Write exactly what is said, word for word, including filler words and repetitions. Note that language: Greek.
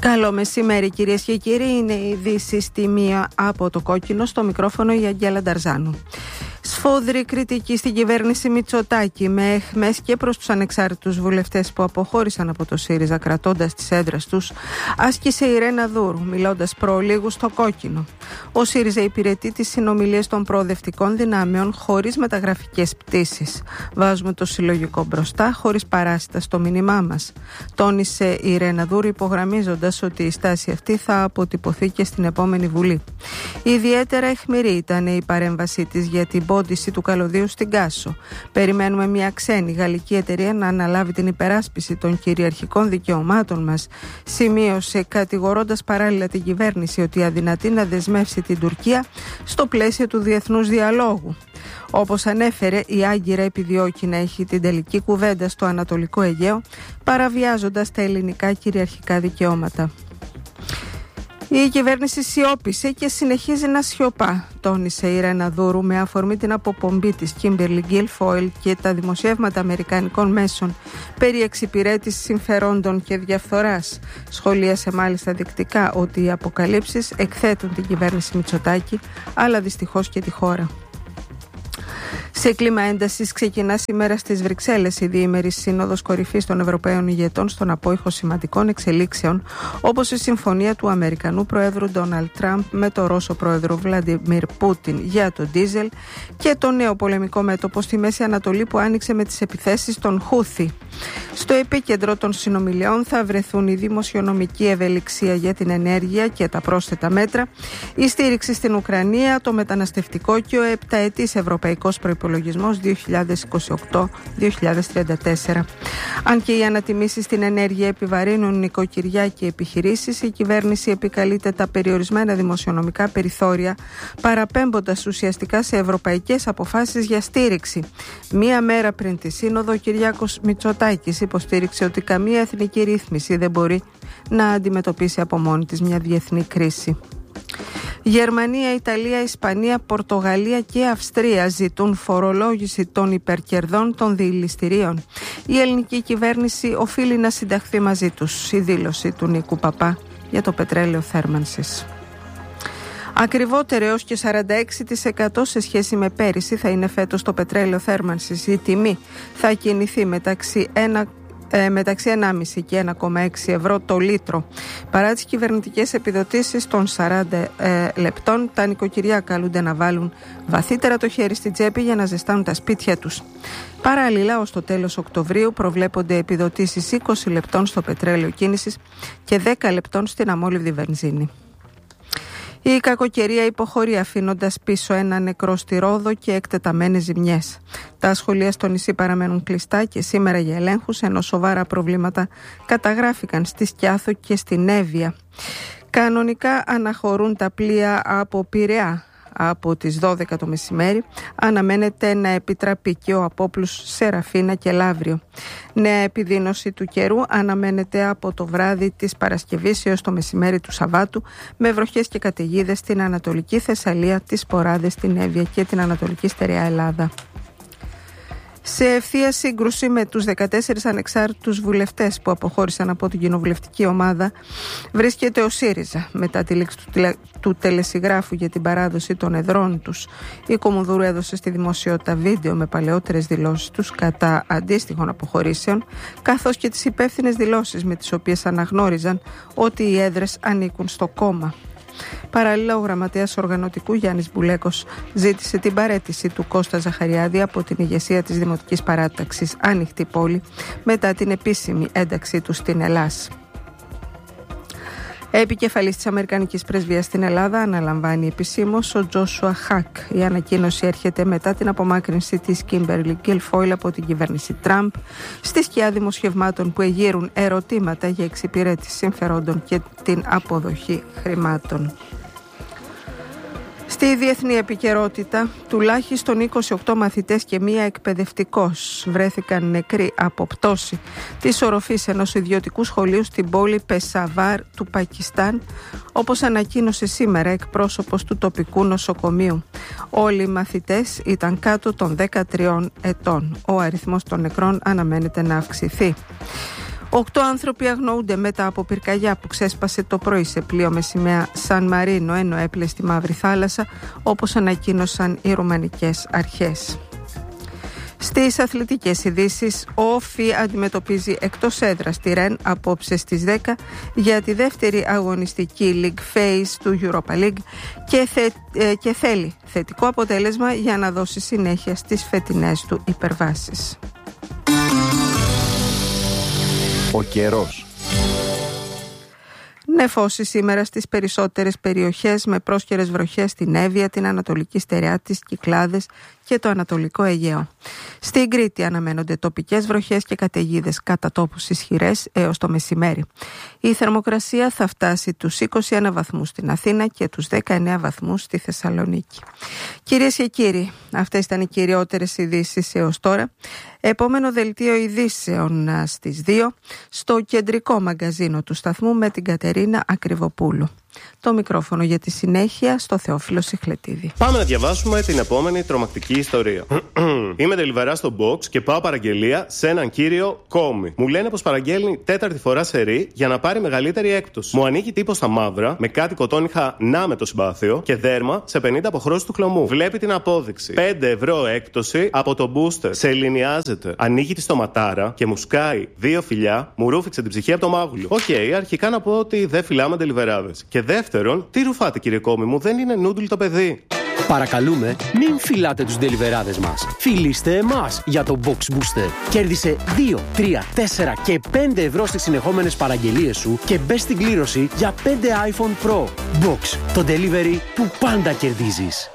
Καλό μεσημέρι, κυρίες και κύριοι. Είναι η ειδήσεις στη μία από το Κόκκινο. Στο μικρόφωνο η Αγγέλα Νταρζάνου. Σφόδρη κριτική στην κυβέρνηση Μητσοτάκη, με αιχμές και προς τους ανεξάρτητους βουλευτές που αποχώρησαν από το ΣΥΡΙΖΑ κρατώντας τις έδρες τους, άσκησε η Ιρένα Δούρου, μιλώντας προλίγου στο Κόκκινο. Ο ΣΥΡΙΖΑ υπηρετεί τις συνομιλίες των προοδευτικών δυνάμεων χωρίς μεταγραφικές πτήσεις. Βάζουμε το συλλογικό μπροστά, χωρίς παράσιτα στο μήνυμά μας, τόνισε η Ιρένα Δούρου, υπογραμμίζοντας ότι η στάση αυτή θα αποτυπωθεί και στην επόμενη Βουλή. Ιδιαίτερα αιχμηρή ήταν η παρέμβασή της για την πόντιση του καλωδίου στην Κάσο. Περιμένουμε μια ξένη γαλλική εταιρεία να αναλάβει την υπεράσπιση των κυριαρχικών δικαιωμάτων μας, σημείωσε, κατηγορώντας παράλληλα την κυβέρνηση ότι αδυνατεί να δεσμεύσει την Τουρκία στο πλαίσιο του διεθνούς διαλόγου. Όπως ανέφερε, η Άγκυρα επιδιώκει να έχει την τελική κουβέντα στο Ανατολικό Αιγαίο, παραβιάζοντας τα ελληνικά κυριαρχικά δικαιώματα. Η κυβέρνηση σιώπησε και συνεχίζει να σιωπά, τόνισε η Ιρένα Δούρου με αφορμή την αποπομπή της Kimberly Guilfoyle και τα δημοσιεύματα αμερικανικών μέσων περί εξυπηρέτησης συμφερόντων και διαφθοράς. Σχολίασε μάλιστα δεικτικά ότι οι αποκαλύψεις εκθέτουν την κυβέρνηση Μητσοτάκη, αλλά δυστυχώς και τη χώρα. Σε κλίμα έντασης ξεκινά σήμερα στις Βρυξέλλες η διήμερη Σύνοδος Κορυφής των Ευρωπαίων Ηγετών στον απόϊχο σημαντικών εξελίξεων, όπως η συμφωνία του Αμερικανού Προέδρου Ντόναλντ Τραμπ με τον Ρώσο Πρόεδρο Βλαντιμίρ Πούτιν για το ντίζελ και το νέο πολεμικό μέτωπο στη Μέση Ανατολή που άνοιξε με τις επιθέσεις των Χούθι. Στο επίκεντρο των συνομιλιών θα βρεθούν η δημοσιονομική ευελιξία για την ενέργεια και τα πρόσθετα μέτρα, η στήριξη στην Ουκρανία, το μεταναστευτικό και ο επταετής ευρωπαϊκός προϋπολογισμός δύο χιλιάδες είκοσι οκτώ δύο χιλιάδες τριάντα τέσσερα. Αν και οι ανατιμήσεις στην ενέργεια επιβαρύνουν νοικοκυριά και επιχειρήσεις, η κυβέρνηση επικαλείται τα περιορισμένα δημοσιονομικά περιθώρια, παραπέμποντας ουσιαστικά σε ευρωπαϊκές αποφάσεις για στήριξη. Μία μέρα πριν τη Σύνοδο, ο Κυριάκος Μητσοτάκης υποστήριξε ότι καμία εθνική ρύθμιση δεν μπορεί να αντιμετωπίσει από μόνη της μια διεθνή κρίση. Γερμανία, Ιταλία, Ισπανία, Πορτογαλία και Αυστρία ζητούν φορολόγηση των υπερκερδών των διειληστηρίων. Η ελληνική κυβέρνηση οφείλει να συνταχθεί μαζί τους, η δήλωση του Νίκου Παπά για το πετρέλαιο θέρμανσης. Ακριβότερο έως και σαράντα έξι τοις εκατό σε σχέση με πέρυσι θα είναι φέτος το πετρέλαιο θέρμανσης. Η τιμή θα κινηθεί μεταξύ ένα Ε, μεταξύ ενάμιση και ένα κόμμα έξι ευρώ το λίτρο. Παρά τις κυβερνητικές επιδοτήσεις των σαράντα ε, λεπτών, τα νοικοκυριά καλούνται να βάλουν βαθύτερα το χέρι στην τσέπη για να ζεστάνουν τα σπίτια τους. Παράλληλα, ως το τέλος Οκτωβρίου προβλέπονται επιδοτήσεις είκοσι λεπτών στο πετρέλαιο κίνησης και δέκα λεπτών στην αμόλυβδη βενζίνη. Η κακοκαιρία υποχωρεί, αφήνοντας πίσω ένα νεκρό στη Ρόδο και εκτεταμένες ζημιές. Τα σχολεία στο νησί παραμένουν κλειστά και σήμερα για ελέγχους, ενώ σοβαρά προβλήματα καταγράφηκαν στη Σκιάθο και στην Εύβοια. Κανονικά αναχωρούν τα πλοία από Πειραιά. Από τις δώδεκα το μεσημέρι αναμένεται να επιτραπεί και ο απόπλους Σεραφίνα και Λαύριο. Νέα επιδείνωση του καιρού αναμένεται από το βράδυ της Παρασκευής έως το μεσημέρι του Σαββάτου, με βροχές και καταιγίδες στην Ανατολική Θεσσαλία, τις Σποράδες, την Εύβοια και την Ανατολική Στερεά Ελλάδα. Σε ευθεία σύγκρουση με τους δεκατέσσερις ανεξάρτητους βουλευτές που αποχώρησαν από την κοινοβουλευτική ομάδα βρίσκεται ο ΣΥΡΙΖΑ. Μετά τη λήξη του, τηλε... του τελεσυγράφου για την παράδοση των εδρών τους, η Κομοδούρου έδωσε στη δημοσιότητα βίντεο με παλαιότερες δηλώσεις τους κατά αντίστοιχων αποχωρήσεων, καθώς και τις υπεύθυνες δηλώσεις με τις οποίες αναγνώριζαν ότι οι έδρες ανήκουν στο κόμμα. Παράλληλα, ο γραμματέας οργανωτικού Γιάννης Μπουλέκος ζήτησε την παραίτηση του Κώστα Ζαχαριάδη από την ηγεσία της Δημοτικής Παράταξης Ανοιχτή Πόλη μετά την επίσημη ένταξή του στην Ελλάς. Επικεφαλής της Αμερικανικής Πρεσβείας στην Ελλάδα αναλαμβάνει επισήμως ο Τζόσουα Χακ. Η ανακοίνωση έρχεται μετά την απομάκρυνση της Kimberly Guilfoyle από την κυβέρνηση Τραμπ, στη σκιά δημοσιευμάτων που εγείρουν ερωτήματα για εξυπηρέτηση συμφερόντων και την αποδοχή χρημάτων. Στη διεθνή επικαιρότητα, τουλάχιστον είκοσι οκτώ μαθητές και μία εκπαιδευτικός βρέθηκαν νεκροί από πτώση της οροφής ενός ιδιωτικού σχολείου στην πόλη Πεσαβάρ του Πακιστάν, όπως ανακοίνωσε σήμερα εκπρόσωπος του τοπικού νοσοκομείου. Όλοι οι μαθητές ήταν κάτω των δεκατριών ετών. Ο αριθμός των νεκρών αναμένεται να αυξηθεί. Οκτώ άνθρωποι αγνοούνται μετά από πυρκαγιά που ξέσπασε το πρωί σε πλοίο με σημαία Σαν Μαρίνο, ενώ έπλε στη Μαύρη Θάλασσα, όπως ανακοίνωσαν οι ρουμανικές αρχές. Στις αθλητικές ειδήσεις, ο ΟΦΗ αντιμετωπίζει εκτός έδρας τη Ρεν απόψε στις δέκα για τη δεύτερη αγωνιστική League Phase του Europa League και, θε, ε, και θέλει θετικό αποτέλεσμα για να δώσει συνέχεια στις φετινές του υπερβάσεις. Ο καιρός. Νεφώσει σήμερα στις περισσότερες περιοχές με πρόσκαιρες βροχές στην Εύβοια, την Ανατολική Στερεά, τις Κυκλάδες και το Ανατολικό Αιγαίο. Στην Κρήτη αναμένονται τοπικές βροχές και καταιγίδες κατά τόπους ισχυρές έως το μεσημέρι. Η θερμοκρασία θα φτάσει τους είκοσι ένα βαθμούς στην Αθήνα και τους δεκαεννέα βαθμούς στη Θεσσαλονίκη. Κυρίες και κύριοι, αυτές ήταν οι κυριότερες ειδήσεις έως τώρα. Επόμενο δελτίο ειδήσεων στις δύο στο κεντρικό μαγκαζίνο του σταθμού με την Κατερίνα Ακριβοπούλου. Το μικρόφωνο για τη συνέχεια στο Θεόφιλο Σιχλετίδη. Πάμε να διαβάσουμε την επόμενη τρομακτική ιστορία. Είμαι delivery στο box και πάω παραγγελία σε έναν κύριο Κόμι. Μου λένε πως παραγγέλνει τέταρτη φορά σερί για να πάρει μεγαλύτερη έκπτωση. Μου ανοίγει τύπο στα μαύρα με κάτι κοτόνιχα να με το συμπάθειο και δέρμα σε πενήντα αποχρώσεις του χλωμού. Βλέπει την απόδειξη. πέντε ευρώ έκπτωση από το booster. Σε ελληνιάζεται. Ανοίγει τη στοματάρα και μου σκάει δύο φιλιά, μου ρούφηξε την ψυχή από το μάγουλο. Οκ, okay, αρχικά να πω ότι δεν φυλάμε deliverάδες. Και δεύτερον, τι ρουφάτε κύριε Κόμι μου, δεν είναι νούντουλ το παιδί. Παρακαλούμε, μην φυλάτε τους ντελιβεράδες μας. Φιλήστε εμάς για το Box Booster. Κέρδισε δύο, τρία, τέσσερα και πέντε ευρώ στις συνεχόμενες παραγγελίες σου και μπες στην κλήρωση για πέντε iPhone Pro. Box, το delivery που πάντα κερδίζεις.